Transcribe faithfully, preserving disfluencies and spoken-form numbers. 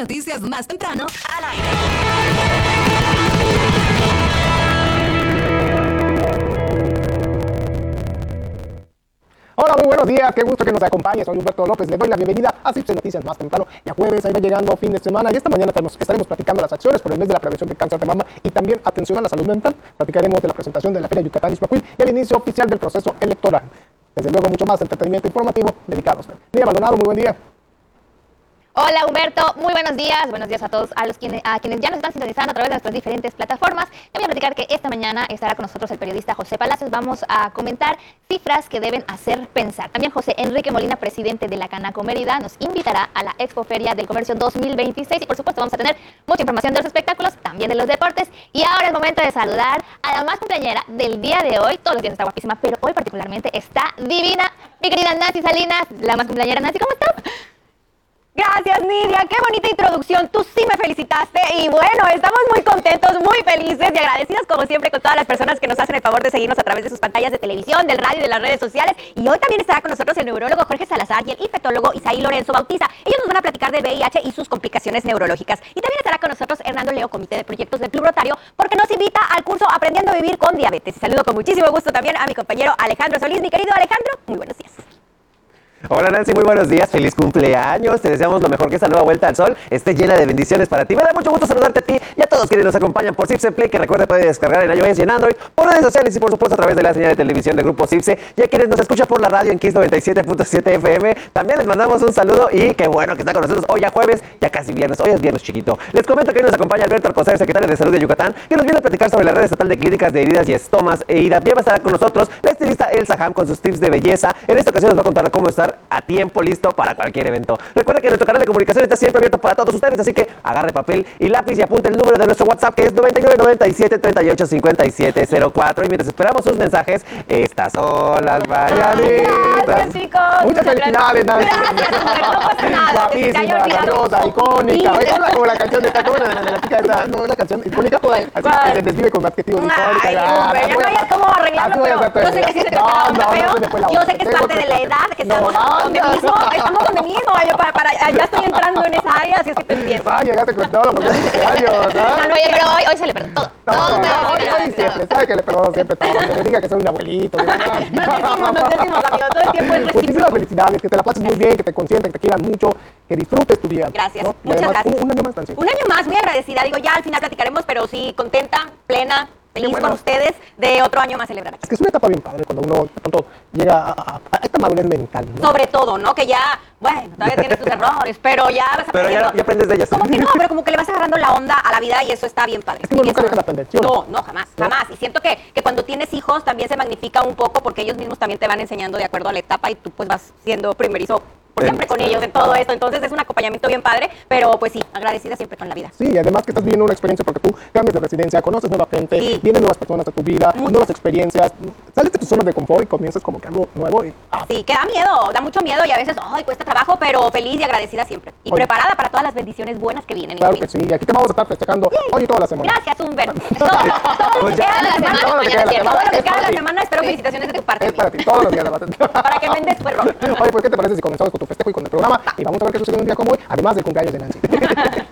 noticias más temprano al aire. Hola, muy buenos días, qué gusto que nos acompañe. Soy Humberto López, le doy la bienvenida a CIPSE Noticias más temprano. Ya jueves, ahí va llegando fin de semana y esta mañana estaremos, estaremos platicando las acciones por el mes de la prevención del cáncer de mama y también atención a la salud mental. Platicaremos de la presentación de la Feria Yucatán Ixmaquil y el inicio oficial del proceso electoral. Desde luego, mucho más entretenimiento informativo dedicado a usted. Nidia Maldonado, muy buen día. Hola Humberto, muy buenos días, buenos días a todos a los quienes, a quienes ya nos están sintonizando a través de nuestras diferentes plataformas. Te voy a platicar que esta mañana estará con nosotros el periodista José Palacios. Vamos a comentar cifras que deben hacer pensar. También José Enrique Molina, presidente de la Canaco Mérida, nos invitará a la Expo Feria del Comercio dos mil veintiséis y por supuesto vamos a tener mucha información de los espectáculos, también de los deportes. Y ahora es momento de saludar a la más cumpleañera del día de hoy. Todos los días está guapísima, pero hoy particularmente está divina, mi querida Nancy Salinas, la más cumpleañera. Nancy, ¿cómo estás? Gracias, Nidia, qué bonita introducción, tú sí me felicitaste y bueno, estamos muy contentos, muy felices y agradecidos como siempre con todas las personas que nos hacen el favor de seguirnos a través de sus pantallas de televisión, del radio y de las redes sociales. Y hoy también estará con nosotros el neurólogo Jorge Salazar y el infectólogo Isaí Lorenzo Bautiza. Ellos nos van a platicar del V I H y sus complicaciones neurológicas. Y también estará con nosotros Hernando Leo, comité de proyectos del Club Rotario, porque nos invita al curso Aprendiendo a Vivir con Diabetes. Y saludo con muchísimo gusto también a mi compañero Alejandro Solís. Mi querido Alejandro, muy buenos días. Hola Nancy, muy buenos días, feliz cumpleaños, te deseamos lo mejor, que esta nueva vuelta al sol esté llena de bendiciones para ti. Me da mucho gusto saludarte a ti y a todos quienes nos acompañan por CIPSE Play, que recuerda puede descargar en iOS y en Android, por redes sociales y por supuesto a través de la señal de televisión de Grupo CIPSE, y a quienes nos escuchan por la radio en Kiss noventa y siete punto siete F M, también les mandamos un saludo y qué bueno que está con nosotros hoy ya jueves, ya casi viernes, hoy es viernes chiquito. Les comento que hoy nos acompaña Alberto Alcocer, secretario de Salud de Yucatán, que nos viene a platicar sobre la red estatal de clínicas de heridas y estomas e I R A. También va a estar con nosotros la estilista Elsa Ham con sus tips de belleza. En esta ocasión nos va a contar cómo estar a tiempo listo para cualquier evento. Recuerda que nuestro canal de comunicación está siempre abierto para todos ustedes, así que agarre papel y lápiz y apunte el número de nuestro WhatsApp, que es noventa y nueve noventa y siete treinta y ocho cincuenta y siete cero cuatro. Y mientras esperamos sus mensajes, estas son las mañanitas. Gracias, chicos. Muchas felicidades, Nancy. Gracias, Humberto, no pasa nada. Guapísima, Ya he olvidado. grandiosa, icónica. Sí. Oye, habla como la canción de esta, ¿cómo era la de la chica esa? No, la canción icónica. ¿Cuál? Así ¿Cuál? que se describe con adjetivos icónica. Ay, hombre, ya no hayas cómo arreglarlo, pero yo sé que sí se te No, fue la onda, no, feo. no se me fue la Yo onda. sé que es Tengo parte de la edad, que No, estamos no, donde no. mismo, estamos donde mismo, yo para, para, ya estoy entrando en esa área, así es que te entiendo. Ah, llegaste con todo, porque hace años, ¿verdad? Oye, pero hoy, hoy se le perdón todo. No, todo, no, todo, hoy, todo, hoy todo. siempre, sabe que le perdono siempre todo, que me diga que soy un abuelito. Nos decimos, nos decimos, amigo, todo el tiempo es Muchísimas recíproco. felicidades, que te la pases muy bien, que te consientan, que te quieran mucho, que disfrutes tu día. Gracias, ¿no? Y muchas además, gracias. Un, un año más, Nancy. Un año más, muy agradecida, digo, ya al final platicaremos, pero sí, contenta, plena, feliz bueno. con ustedes de otro año más celebrar aquí. Es que es una etapa bien padre cuando uno de pronto llega a, a- a esta madurez mental, ¿no? Sobre todo, ¿no? Que ya, bueno, todavía tienes tus errores, pero ya vas Pero ya, aprendiendo. ya aprendes de ellas. Como que no, pero como que le vas agarrando la onda a la vida y eso está bien padre. Es que uno Y nunca eso- deja de aprender, ¿sí o no? No, no, jamás, ¿No? jamás. Y siento que, que cuando tienes hijos también se magnifica un poco porque ellos mismos también te van enseñando de acuerdo a la etapa y tú pues vas siendo primerizo por siempre con ellos en todo esto. Entonces es un acompañamiento bien padre, pero pues sí, agradecida siempre con la vida. Sí, y además que estás viviendo una experiencia porque tú cambias de residencia, conoces nueva gente, Sí. vienen nuevas personas a tu vida, Mucho. nuevas experiencias, sales de tu zona de confort y comienzas como que algo nuevo y ah, Sí, que da miedo, da mucho miedo y a veces, ay, cuesta trabajo, pero feliz y agradecida siempre. Y Oye. preparada para todas las bendiciones buenas que vienen. en claro el que camino. sí, y aquí te vamos a estar festejando hoy y toda la semana. Gracias, Humberto. Todo, todo lo Pues que ya. queda de la semana, Todo lo que queda de la todo semana lo que es queda de para la ti. semana, espero felicitaciones de tu parte. Es para ti, todos los días la vas a Para que vendes fuego. Oye, pues ¿qué te parece si comenzamos con tu festejo y con el programa? Y vamos a ver qué sucede un día como hoy, además del cumpleaños de Nancy.